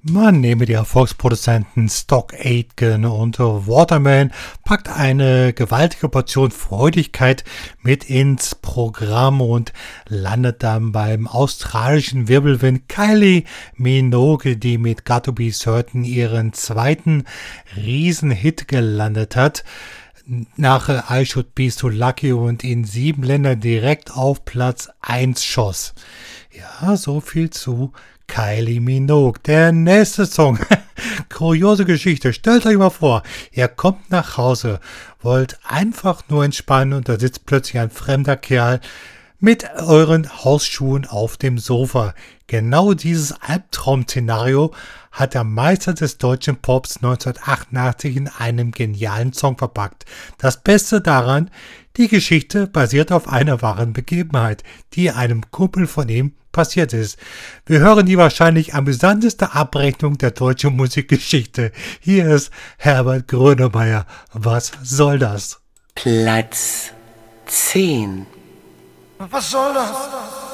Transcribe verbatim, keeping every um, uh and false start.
Man nehme die Erfolgsproduzenten Stock Aitken und Waterman, packt eine gewaltige Portion Freudigkeit mit ins Programm und landet dann beim australischen Wirbelwind Kylie Minogue, die mit Got to Be Certain ihren zweiten Riesenhit gelandet hat. Nach I Should Be So Lucky und in sieben Ländern direkt auf Platz eins schoss. Ja, so viel zu Kylie Minogue. Der nächste Song. Kuriose Geschichte. Stellt euch mal vor, ihr kommt nach Hause, wollt einfach nur entspannen und da sitzt plötzlich ein fremder Kerl mit euren Hausschuhen auf dem Sofa. Genau dieses Albtraum-Szenario hat der Meister des deutschen Pops neunzehnhundertachtundachtzig in einem genialen Song verpackt. Das Beste daran, die Geschichte basiert auf einer wahren Begebenheit, die einem Kumpel von ihm passiert ist. Wir hören die wahrscheinlich amüsanteste Abrechnung der deutschen Musikgeschichte. Hier ist Herbert Grönemeyer. Was soll das? Platz zehn. Was soll das?